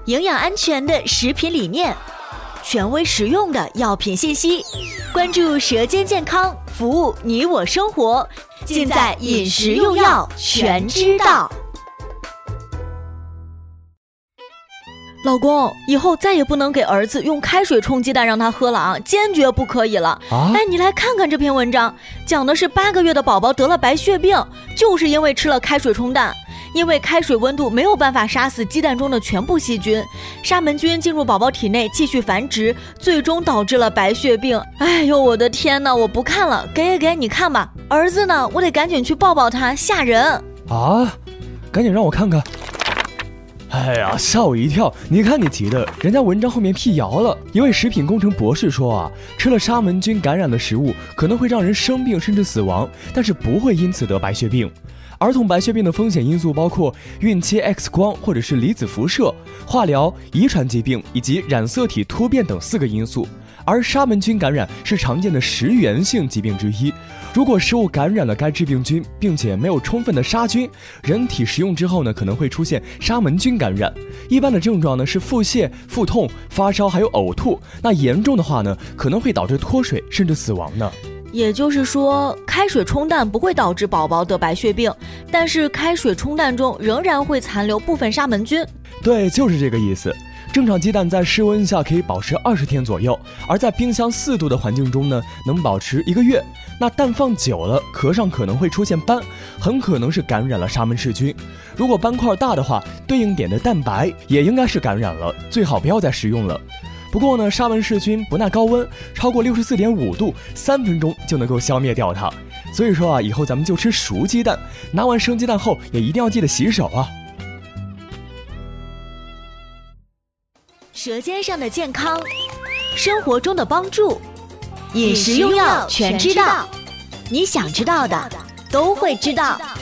营养安全的食品理念，权威实用的药品信息，关注舌尖健康，服务你我生活，尽在饮食用药全知道。老公，以后再也不能给儿子用开水冲鸡蛋让他喝了啊，坚决不可以了。你来看看这篇文章，讲的是8个月的宝宝得了白血病，就是因为吃了开水冲蛋。因为开水温度没有办法杀死鸡蛋中的全部细菌，沙门菌进入宝宝体内继续繁殖，最终导致了白血病。哎呦，我的天哪，我不看了，给你看吧。儿子呢，我得赶紧去抱抱他，吓人啊！赶紧让我看看。哎呀，吓我一跳！你看你急的，人家文章后面辟谣了。一位食品工程博士说啊，吃了沙门菌感染的食物可能会让人生病甚至死亡，但是不会因此得白血病。儿童白血病的风险因素包括孕期 X 光或者是离子辐射、化疗、遗传疾病以及染色体突变等4个因素。而沙门菌感染是常见的食源性疾病之一。如果食物感染了该致病菌，并且没有充分的杀菌，人体食用之后呢，可能会出现沙门菌感染。一般的症状呢是腹泻、腹痛、发烧还有呕吐，那严重的话呢，可能会导致脱水甚至死亡呢。 也就是说，开水冲蛋不会导致宝宝得白血病，但是开水冲蛋中仍然会残留部分沙门菌。 对，就是这个意思。正常鸡蛋在室温下可以保持20天左右，而在冰箱4度的环境中呢，能保持1个月。那蛋放久了，壳上可能会出现斑，很可能是感染了沙门氏菌。如果斑块大的话，对应点的蛋白也应该是感染了，最好不要再食用了。不过呢，沙门氏菌不耐高温，超过64.5度，3分钟就能够消灭掉它。所以说啊，以后咱们就吃熟鸡蛋，拿完生鸡蛋后也一定要记得洗手啊。 舌尖上的健康，生活中的帮助，饮食用药全知道，你想知道的都会知道。